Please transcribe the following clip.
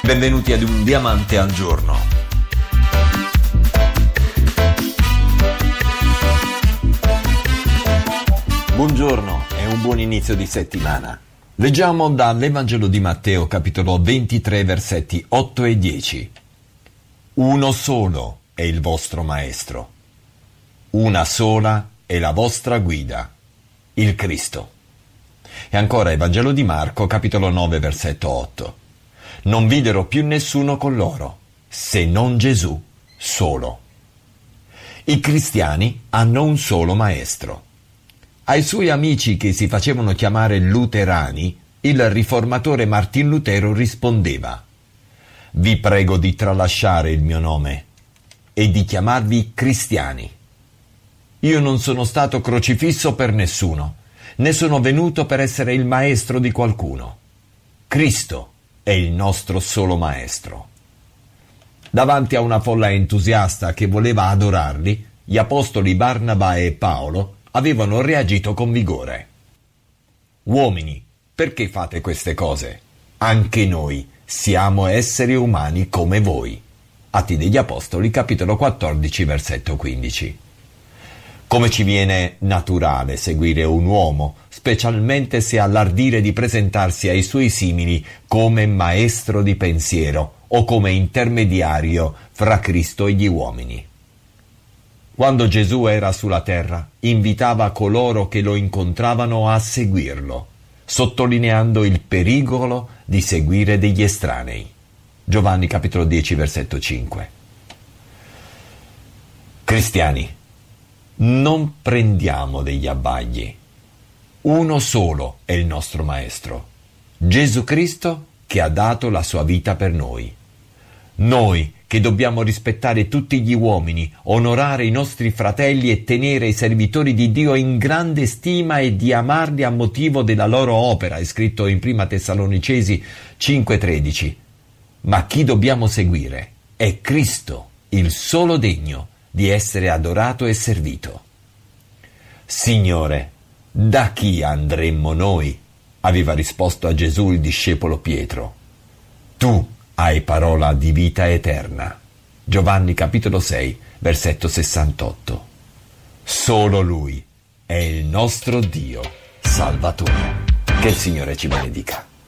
Benvenuti ad Un Diamante al Giorno. Buongiorno e un buon inizio di settimana. Leggiamo dall'Evangelo di Matteo, capitolo 23, versetti 8 e 10. Uno solo è il vostro Maestro. Una sola è la vostra guida, il Cristo. E ancora Evangelo di Marco, capitolo 9, versetto 8. Non videro più nessuno con loro, se non Gesù solo. I cristiani hanno un solo maestro. Ai suoi amici che si facevano chiamare luterani, il riformatore Martin Lutero rispondeva: «Vi prego di tralasciare il mio nome e di chiamarvi cristiani. Io non sono stato crocifisso per nessuno, né sono venuto per essere il maestro di qualcuno. Cristo è il nostro solo maestro». Davanti a una folla entusiasta che voleva adorarli, gli apostoli Barnaba e Paolo avevano reagito con vigore. «Uomini, perché fate queste cose? Anche noi siamo esseri umani come voi». Atti degli Apostoli, capitolo 14, versetto 15. Come ci viene naturale seguire un uomo, specialmente se ha l'ardire di presentarsi ai suoi simili come maestro di pensiero o come intermediario fra Cristo e gli uomini. Quando Gesù era sulla terra, invitava coloro che lo incontravano a seguirlo, sottolineando il pericolo di seguire degli estranei. Giovanni capitolo 10, versetto 5. Cristiani, non prendiamo degli abbagli. Uno solo è il nostro Maestro, Gesù Cristo, che ha dato la sua vita per noi. Noi che dobbiamo rispettare tutti gli uomini, onorare i nostri fratelli e tenere i servitori di Dio in grande stima e di amarli a motivo della loro opera, è scritto in Prima Tessalonicesi 5,13. Ma chi dobbiamo seguire è Cristo, il solo degno di essere adorato e servito. «Signore, da chi andremmo noi?» aveva risposto a Gesù il discepolo Pietro. «Tu hai parola di vita eterna». Giovanni capitolo 6, versetto 68. Solo Lui è il nostro Dio Salvatore. Che il Signore ci benedica.